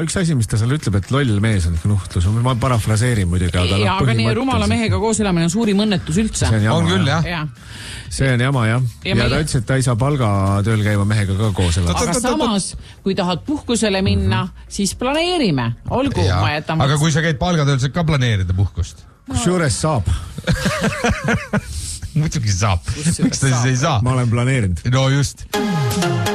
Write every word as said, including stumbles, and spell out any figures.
üks asi, mis ta seal ütleb, et loll mees on nuhtlus. Ma parafraseerin muidugi. Aga, ja, aga nii rumala mehega koos elamine on suurim õnnetus üldse. See on jama, on küll, jah. Ja. See on jama, jah. Ja, ja ta ütles, et ta ei saa palga tööl käiva mehega ka koos elada. Aga samas, kui tahad puhkusele minna, mm-hmm. siis planeerime. Olgu, ja. ma jätan... Aga kui sa käid palgatööl, saad ka planeerida puhkust. Kus juures saab? Muidugi saab. Miks ta siis ei saa? Ma olen planeerinud. No just.